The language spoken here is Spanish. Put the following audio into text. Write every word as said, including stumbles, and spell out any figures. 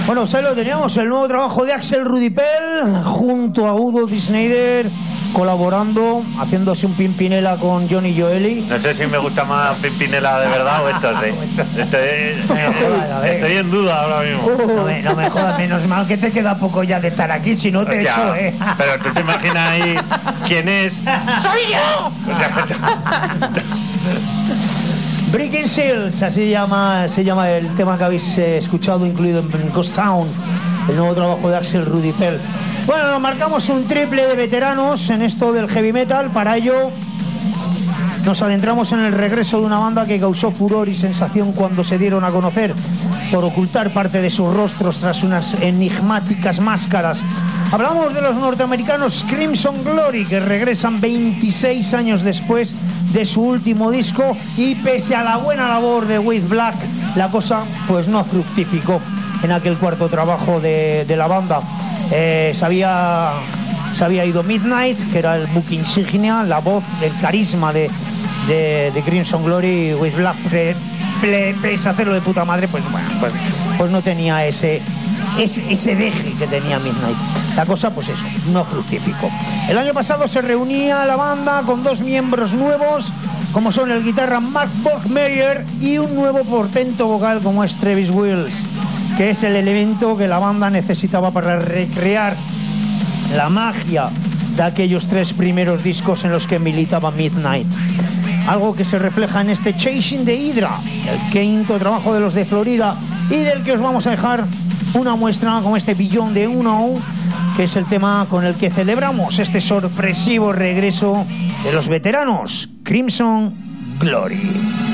Bueno, pues ahí lo teníamos, el nuevo trabajo de Axel Rudipel junto a Udo Dee Snider, colaborando, haciéndose un Pimpinela con Johnny Joeli. No sé si me gusta más Pimpinela de verdad o esto sí. Estoy, eh, estoy en duda ahora mismo. No me, no me jodas, menos mal que te queda poco ya de estar aquí, si no te Hostia, echo, ¿eh? Pero tú te imaginas ahí quién es. ¡Soy yo! Breaking Seals, así llama, se llama el tema que habéis eh, escuchado, incluido en Ghost Town, el nuevo trabajo de Axel Rudipel. Bueno, nos marcamos un triple de veteranos en esto del heavy metal. Para ello nos adentramos en el regreso de una banda que causó furor y sensación cuando se dieron a conocer por ocultar parte de sus rostros tras unas enigmáticas máscaras. Hablamos de los norteamericanos Crimson Glory, que regresan veintiséis años después de su último disco, y pese a la buena labor de With Black, la cosa pues no fructificó en aquel cuarto trabajo de, de la banda. Eh, se, había, se había ido Midnight, que era el book insignia, la voz, el carisma de, de, de Crimson Glory. With Black, pese a hacerlo de puta madre, pues bueno, pues, pues no tenía ese, ese, ese deje que tenía Midnight. La cosa, pues eso, no fructificó. El año pasado se reunía la banda con dos miembros nuevos, como son el guitarra Mark Borgmeyer y un nuevo portento vocal como es Travis Wills, que es el elemento que la banda necesitaba para recrear la magia de aquellos tres primeros discos en los que militaba Midnight. Algo que se refleja en este Chasing the Hydra, el quinto trabajo de los de Florida, y del que os vamos a dejar una muestra con este Beyond the Uno, que es el tema con el que celebramos este sorpresivo regreso de los veteranos Crimson Glory.